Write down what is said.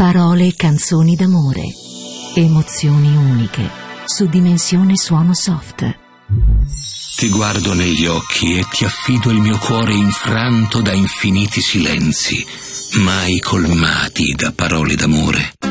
Parole e canzoni d'amore. Emozioni uniche. Su Dimensione Suono Soft. Ti guardo negli occhi e ti affido il mio cuore infranto da infiniti silenzi, mai colmati da parole d'amore.